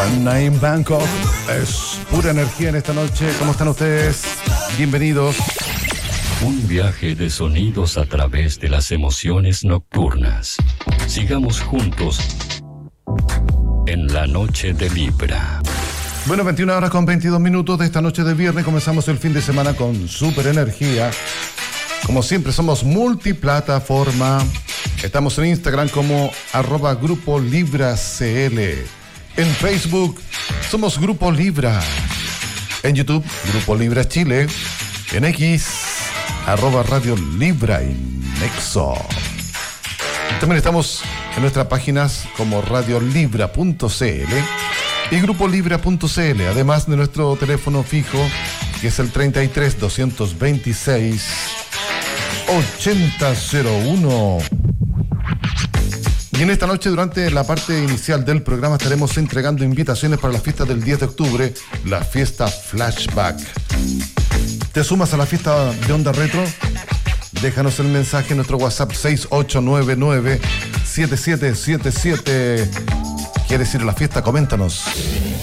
Naim Bangkok es pura energía en esta noche. ¿Cómo están ustedes? Bienvenidos. Un viaje de sonidos a través de las emociones nocturnas. Sigamos juntos en la noche de Libra. Bueno, 21 horas con 22 minutos de esta noche de viernes. Comenzamos el fin de semana con super energía. Como siempre, somos multiplataforma. Estamos en Instagram como @Grupo Libra CL. En Facebook somos Grupo Libra. En YouTube, Grupo Libra Chile. En X, @Radio Libra y Nexo. También estamos en nuestras páginas como radiolibra.cl y grupolibra.cl, además de nuestro teléfono fijo, que es el 33 226 8001. Y en esta noche, durante la parte inicial del programa, estaremos entregando invitaciones para la fiesta del 10 de octubre, la fiesta Flashback. ¿Te sumas a la fiesta de Onda Retro? Déjanos el mensaje en nuestro WhatsApp 6899-7777. ¿Quieres ir a la fiesta? Coméntanos.